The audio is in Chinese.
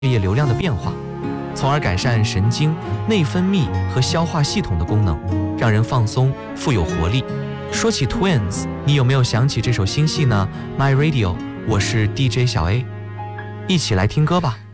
液流量的变化，从而改善神经、内分泌和消化系统的功能，让人放松、富有活力。说起 Twins， 你有没有想起这首新戏呢？ My Radio， 我是 DJ 小 A， 一起来听歌吧。